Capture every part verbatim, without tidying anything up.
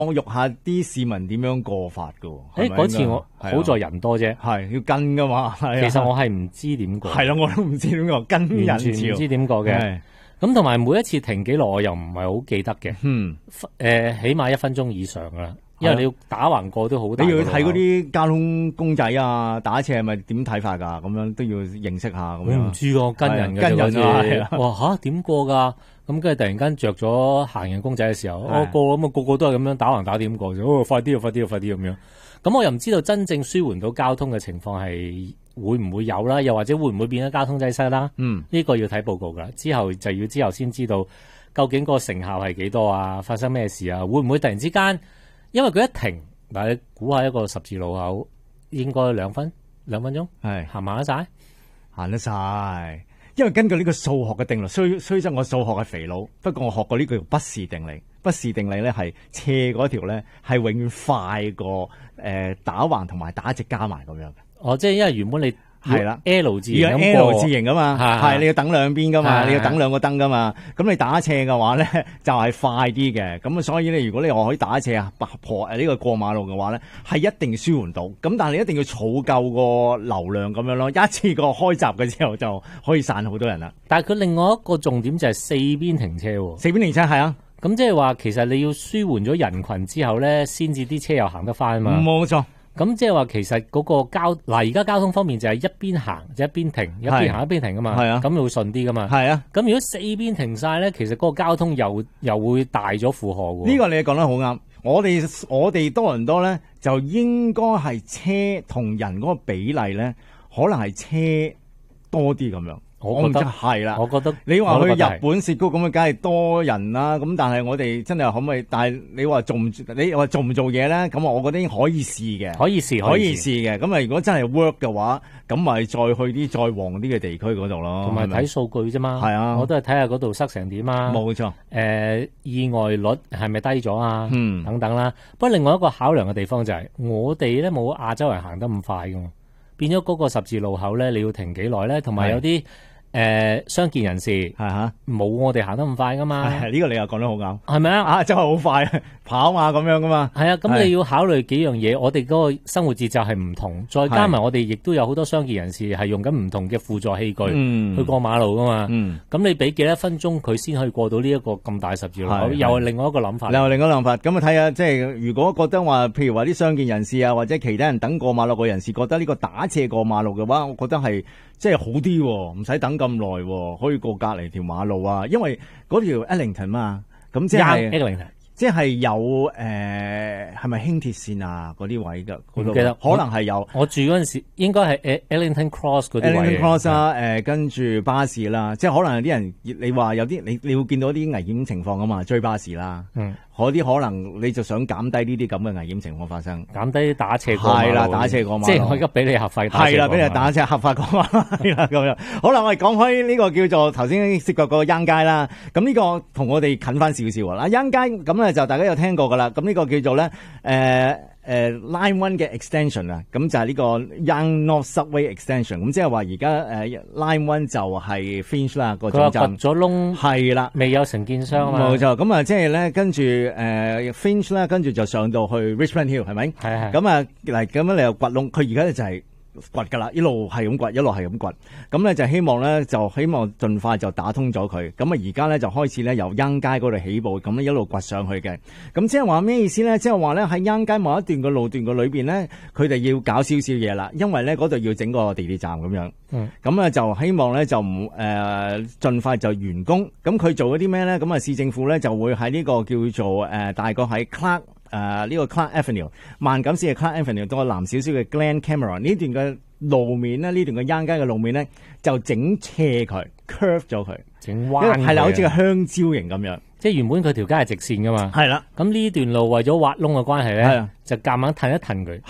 我喐下啲市民點樣過法噶。 誒，嗰次我好在人多啫， 係要跟噶嘛。其實我係唔知點過， 係啦，我都唔知點過，跟人潮， 完全唔知點過嘅。咁同埋每一次停幾耐，我又唔係好記得嘅。嗯，誒、呃，起碼一分鐘以上噶啦，因為你要打橫過都好大。 你要睇嗰啲交通公仔啊，打斜係咪點睇法㗎？咁樣都要認識下咁樣。 我唔知喎，跟人嘅跟人啊， 哇吓點過㗎？咁跟住突然間着咗行人公仔嘅時候，我過咁啊個個都係咁樣打橫打點過，哦快啲啊快啲啊快啲咁樣。咁我又唔知道真正舒緩到交通嘅情況係會唔會有啦，又或者會唔會變咗交通擠塞啦？嗯，呢個要睇報告噶，之後就要之後先知道究竟個成效係幾多啊？發生咩事啊？會唔會突然之間，因為佢一停，嗱你估下一個十字路口應該兩分兩分鐘係行埋得晒， 行得晒。因為根據呢個數學嘅定律，雖雖則我數學係肥佬，不過我學過呢個叫不是定理。不是定理咧係斜嗰條咧係永遠快過誒、呃、打橫同埋打直加埋咁樣嘅。 哦，即係因為原本你係啦 L 字形咁 L 字形噶嘛，係你要等兩邊噶嘛，你要等兩個燈噶嘛。咁你打斜嘅話咧就係、是、快啲嘅。咁啊，所以咧如果你話可以打斜啊破誒呢個過馬路嘅話咧，係一定舒緩到。咁但係你一定要儲夠個流量咁樣咯，一次過開閘嘅時候就可以散好多人啦。 但係佢另外一個重點就係四邊停車喎。 四邊停車係啊。 咁即係話，其實你要舒緩咗人群之後咧，先至啲車又行得翻嘛。 冇錯。 咁即係話，其實嗰個交嗱，而家交通方面就係一邊行就一邊停，一邊行一邊停噶嘛。係啊。咁會順啲噶嘛。係啊。咁如果四邊停晒咧，其實嗰個交通又又會大咗負荷喎。 呢個你講得好啱。我哋我哋多倫多咧，就應該係車同人嗰個比例咧，可能係車多啲咁樣。我覺得係啦， 我覺得你話去日本涉谷咁啊，梗係多人啦。咁但係我哋真係可唔可以？但係你話做唔你話做唔做嘢咧？咁我覺得已經可以試嘅， 可以試， 可以試嘅。咁啊，如果真係 work 嘅話，咁咪再去啲再旺啲嘅地區嗰度咯。 同埋睇數據啫嘛。係啊，我都係睇下嗰度塞成點啊。 冇錯。誒、 呃，意外率係咪低咗啊？嗯，等等啦。不過另外一個考量嘅地方就係、是、我哋咧冇亞洲人行得咁快噶嘛，變咗嗰個十字路口咧，你要停幾耐咧？同埋有啲。誒，傷健人士係吓，冇我哋行得咁快噶嘛？ 係呢個你又講得好啱， 係咪啊？ 啊，真係好快，跑馬咁樣噶嘛？ 係啊，咁你要考慮幾樣嘢，我哋嗰個生活節奏係唔同，再加埋我哋亦都有好多傷健人士係用緊唔同嘅輔助器具去過馬路噶嘛？咁你俾幾多分鐘佢先可以過到呢一個咁大十字路口？又係另外一個諗法。 又係另外一個諗法。咁啊睇下，即係如果覺得話，譬如話啲傷健人士啊，或者其他人等過馬路嘅人士，覺得呢個打斜過馬路嘅話，我覺得係即係好啲，唔使等咁耐，可以過隔離條馬路啊，因為嗰條 Eglinton 嘛，咁即係 Eglinton， 即係有誒係咪輕鐵線啊嗰啲位㗎？ 唔記得， 可能係有。 我，我住嗰陣時應該係 Eglinton Cross 嗰啲位。 Eglinton Cross 啊，誒跟住巴士啦，即係可能有啲人你話有啲你你會見到啲危險情況㗎嘛，追巴士啦。嗯。嗰啲可能你就想減低呢啲咁嘅危險情況發生， 減低打斜過馬路。係啦， 打斜過馬路。 即係我而家俾你合法打斜過馬路。係啦， 俾你打斜合法過馬路咁樣。好啦，我哋講開呢個叫做頭先涉及嗰個 Yonge 街啦。咁呢個同我哋近翻少少啊。Yonge 街咁咧就大家有聽過噶啦。咁呢個叫做咧誒。呃誒、呃、Line One 嘅 extension 啊，咁就係呢個 Yonge North Subway extension，咁即係話而家誒 Line One 就係 Finch 啦個總站， 掘咗窿係啦， 未有承建商啊嘛， 冇錯，咁啊即係咧跟住誒 Finch 啦，跟住就上到去 Richmond Hill 係咪？係係，咁啊嚟咁樣你又掘窿，佢而家咧就係、是。掘噶啦，一路係咁掘，一路係咁掘，咁咧就希望咧，就希望盡快就打通咗佢。咁啊，而家咧就開始咧由 Yonge 街嗰度起步，咁一路掘上去嘅。咁即係話咩意思咧？即係話咧喺 Yonge 街某一段嘅路段嘅裏邊咧，佢哋要搞少少嘢啦，因為咧嗰度要整個地鐵站咁樣。嗯。咁啊就希望咧就唔誒盡快就完工。咁佢做咗啲咩咧？咁啊市政府咧就會喺呢個叫做誒、呃、大概喺 Clark。誒、呃、呢、這個 Clark Avenue 萬錦市嘅 Clark Avenue 到南少少嘅 Glen Cameron 呢段嘅路面咧，呢段嘅 Yonge 街嘅路面咧就整斜佢 curve 咗佢， 整彎佢， 係啦，好似個香蕉形咁樣。 即係原本佢條街係直線噶嘛， 係啦。 咁呢段路為咗挖窿嘅關係咧，就夾硬褪一褪佢， 係啦。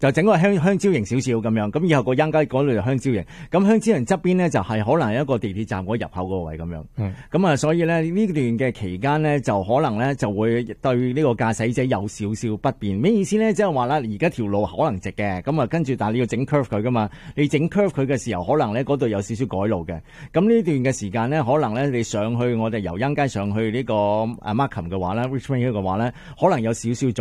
就整個香香蕉型少少咁樣，咁以後個秧街嗰度就香蕉型，咁香蕉型側邊咧就係可能係一個地鐵站嗰入口嗰個位咁樣。嗯，咁啊，所以咧呢段嘅期間咧就可能咧就會對呢個駕駛者有少少不便。咩意思咧？即係話啦，而家條路可能直嘅，咁啊跟住但係你要整 curve 佢噶嘛，你整 curve 佢嘅時候，可能咧嗰度有少少改路嘅。咁呢段嘅時間咧，可能咧你上去我哋由秧街上去呢個啊 Markham 嘅話咧 Richmond Hill 嘅話咧，可能有少少